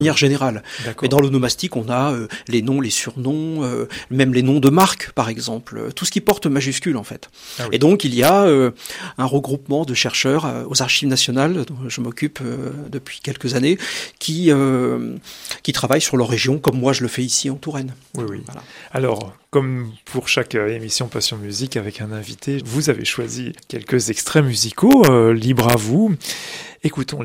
manière générale. D'accord. Mais dans l'onomastique, on a les noms, les surnoms, même les noms de marques, par exemple, tout ce qui porte majuscule, en fait. Ah oui. Et donc, il y a un regroupement de chercheurs aux Archives nationales, dont je m'occupe depuis quelques années, qui travaillent sur leur région, comme moi je le fais ici en Touraine. Oui, oui. Voilà. Alors, comme pour chaque émission Passion Musique avec un invité, vous avez choisi quelques extraits musicaux, libre à vous. Écoutons